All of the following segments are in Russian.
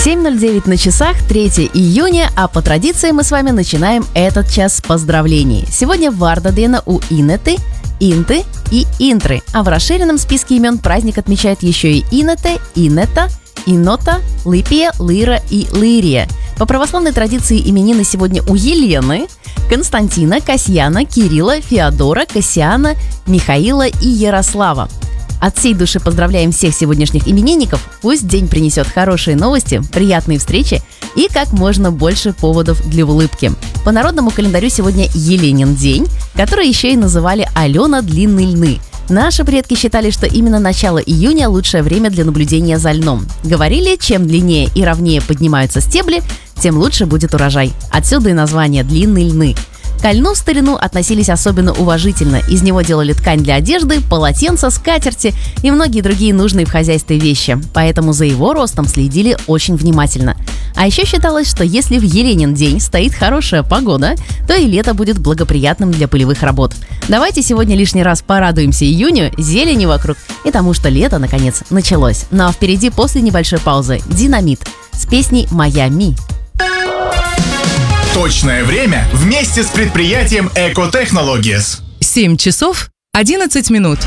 7:09 на часах, 3 июня, а по традиции мы с вами начинаем этот час с поздравлений. Сегодня Варда Дена у Инеты, Инты и Интры, а в расширенном списке имен праздник отмечает еще и Инете, Инета, Инота, Липия, Лыра и Лырия. По православной традиции именины сегодня у Елены, Константина, Касьяна, Кирилла, Феодора, Кассиана, Михаила и Ярослава. От всей души поздравляем всех сегодняшних именинников. Пусть день принесет хорошие новости, приятные встречи и как можно больше поводов для улыбки. По народному календарю сегодня Еленин день, который еще и называли Алена Длинной Льны. Наши предки считали, что именно начало июня – лучшее время для наблюдения за льном. Говорили, чем длиннее и ровнее поднимаются стебли, тем лучше будет урожай. Отсюда и название «Длинной льны». Ко льну в старину относились особенно уважительно. Из него делали ткань для одежды, полотенца, скатерти и многие другие нужные в хозяйстве вещи. Поэтому за его ростом следили очень внимательно. А еще считалось, что если в Еленин день стоит хорошая погода, то и лето будет благоприятным для полевых работ. Давайте сегодня лишний раз порадуемся июню, зелени вокруг и тому, что лето наконец началось. Ну а впереди после небольшой паузы «Динамит» с песней «Майами». Точное время вместе с предприятием Экотехнологиес. 7 часов 11 минут.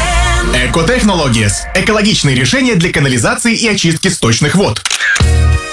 Экотехнологиес – экологичные решения для канализации и очистки сточных вод.